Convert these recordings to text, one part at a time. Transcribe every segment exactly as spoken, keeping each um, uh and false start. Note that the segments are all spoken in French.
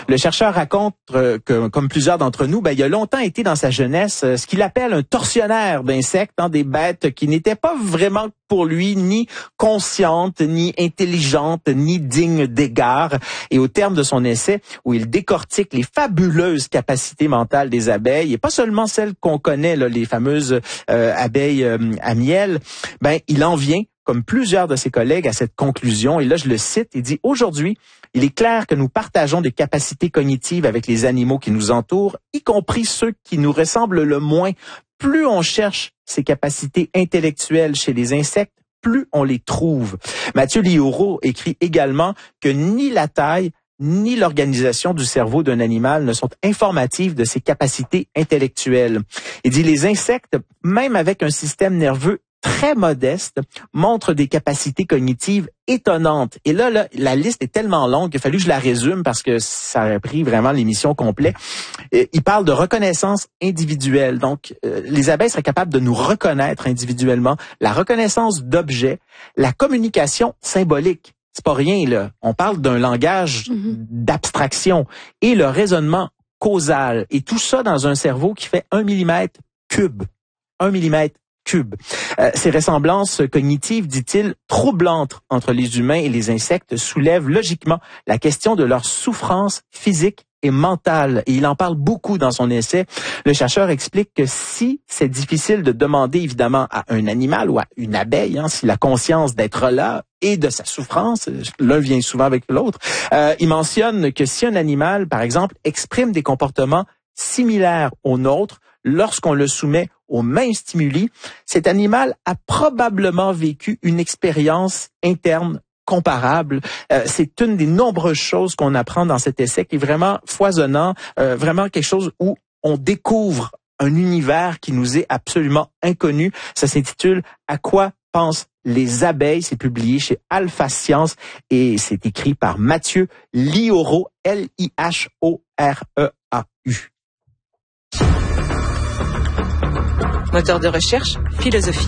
Le chercheur raconte euh, que, comme plusieurs d'entre nous, ben, il a longtemps été dans sa jeunesse euh, ce qu'il appelle un tortionnaire d'insectes, hein, des bêtes qui n'étaient pas vraiment pour lui ni conscientes, ni intelligentes, ni dignes d'égard. Et au terme de son essai, où il décortique les fabuleuses capacités mentales des abeilles, et pas seulement celles qu'on connaît, là, les fameuses euh, abeilles euh, à miel, ben il en vient, comme plusieurs de ses collègues, à cette conclusion. Et là, je le cite, il dit « Aujourd'hui, il est clair que nous partageons des capacités cognitives avec les animaux qui nous entourent, y compris ceux qui nous ressemblent le moins. Plus on cherche ces capacités intellectuelles chez les insectes, plus on les trouve. » Mathieu Liauraud écrit également que ni la taille ni l'organisation du cerveau d'un animal ne sont informatives de ses capacités intellectuelles. Il dit « Les insectes, même avec un système nerveux très modeste, montre des capacités cognitives étonnantes. » Et là, là, la liste est tellement longue qu'il a fallu que je la résume parce que ça aurait pris vraiment l'émission complète. Il parle de reconnaissance individuelle. Donc, euh, les abeilles seraient capables de nous reconnaître individuellement, la reconnaissance d'objets, la communication symbolique. C'est pas rien, là. On parle d'un langage mm-hmm. d'abstraction et le raisonnement causal. Et tout ça dans un cerveau qui fait un millimètre cube. Un millimètre cube. Euh, ces ressemblances cognitives, dit-il, troublantes entre les humains et les insectes soulèvent logiquement la question de leur souffrance physique et mentale. Et il en parle beaucoup dans son essai. Le chercheur explique que si c'est difficile de demander évidemment à un animal ou à une abeille, hein, si la conscience d'être là et de sa souffrance, l'un vient souvent avec l'autre, euh, il mentionne que si un animal, par exemple, exprime des comportements similaires aux nôtres, lorsqu'on le soumet aux mêmes stimuli, cet animal a probablement vécu une expérience interne comparable. Euh, c'est une des nombreuses choses qu'on apprend dans cet essai qui est vraiment foisonnant, euh, vraiment quelque chose où on découvre un univers qui nous est absolument inconnu. Ça s'intitule « À quoi pensent les abeilles ?» C'est publié chez Alpha Science et c'est écrit par Mathieu Liauraud, L I H O R E A U. Moteur de recherche, philosophie.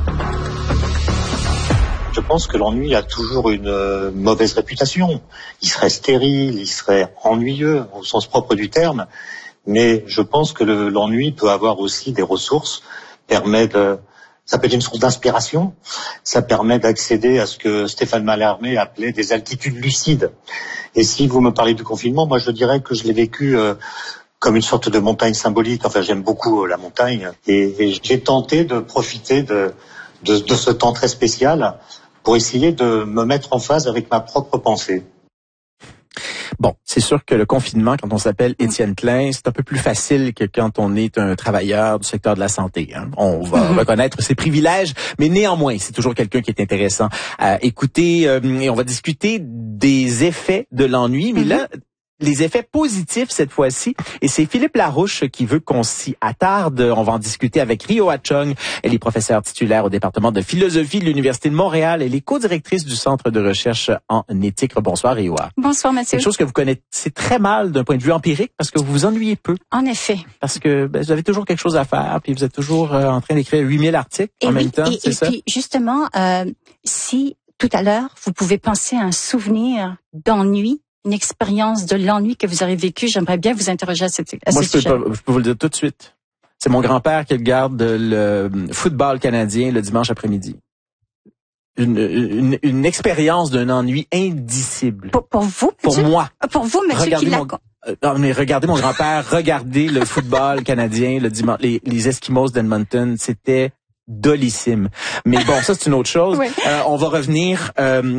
Je pense que l'ennui a toujours une euh, mauvaise réputation. Il serait stérile, il serait ennuyeux au sens propre du terme. Mais je pense que le, l'ennui peut avoir aussi des ressources, permet de, ça peut être une source d'inspiration, ça permet d'accéder à ce que Stéphane Mallarmé appelait des altitudes lucides. Et si vous me parlez du confinement, moi je dirais que je l'ai vécu euh, comme une sorte de montagne symbolique. Enfin, j'aime beaucoup la montagne. Et, et j'ai tenté de profiter de, de, de ce temps très spécial pour essayer de me mettre en phase avec ma propre pensée. Bon, c'est sûr que le confinement, quand on s'appelle Étienne Klein, c'est un peu plus facile que quand on est un travailleur du secteur de la santé. Hein. On va mm-hmm. reconnaître ses privilèges, mais néanmoins, c'est toujours quelqu'un qui est intéressant à écouter. Euh, et on va discuter des effets de l'ennui, mais mm-hmm. là... les effets positifs cette fois-ci. Et c'est Philippe Larouche qui veut qu'on s'y attarde. On va en discuter avec Rioa Chung. Elle est professeure titulaire au département de philosophie de l'Université de Montréal. Elle est co-directrice du Centre de recherche en éthique. Bonsoir Rioa. Bonsoir Mathieu. C'est une chose que vous connaissez très mal d'un point de vue empirique parce que vous vous ennuyez peu. En effet. Parce que ben, vous avez toujours quelque chose à faire puis vous êtes toujours euh, en train d'écrire huit mille articles et en oui, même temps, et, c'est et ça? Et puis justement, euh, si tout à l'heure, vous pouvez penser à un souvenir d'ennui, une expérience de l'ennui que vous avez vécu, j'aimerais bien vous interroger à, cette, à Moi, ce je peux sujet. Pas, je peux vous le dire tout de suite. C'est mon grand-père qui regarde le football canadien le dimanche après-midi. Une, une, une expérience d'un ennui indicible. Pour, pour vous, Pour Mathieu? moi. Pour vous, Mathieu, regardez qui l'a... Mon, euh, non, mais regardez mon grand-père regarder le football canadien le dimanche, les, les Eskimos d'Edmonton, c'était dolissime. Mais bon, ça c'est une autre chose. Oui. Euh, on va revenir euh,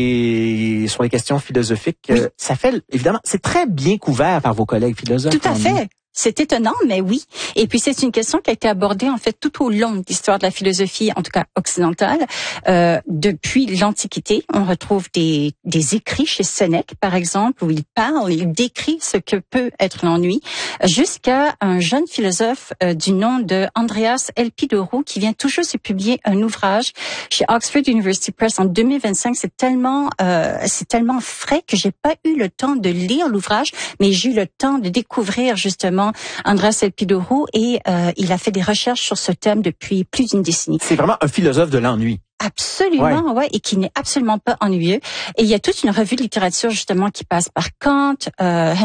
des sur les questions philosophiques. Oui. Euh, ça fait évidemment, c'est très bien couvert par vos collègues philosophes. Tout à fait. C'est étonnant, mais oui. Et puis c'est une question qui a été abordée en fait tout au long de l'histoire de la philosophie, en tout cas occidentale. Euh, depuis l'Antiquité, on retrouve des, des écrits chez Sénèque, par exemple, où il parle, il décrit ce que peut être l'ennui, jusqu'à un jeune philosophe euh, du nom de Andreas Elpidopoulos, qui vient tout juste de publier un ouvrage chez Oxford University Press en deux mille vingt-cinq. C'est tellement, euh, c'est tellement frais que j'ai pas eu le temps de lire l'ouvrage, mais j'ai eu le temps de découvrir justement Andreas Elpidopoulos et euh, il a fait des recherches sur ce thème depuis plus d'une décennie. C'est vraiment un philosophe de l'ennui. Absolument, ouais. ouais, et qui n'est absolument pas ennuyeux. Et il y a toute une revue de littérature justement qui passe par Kant, euh,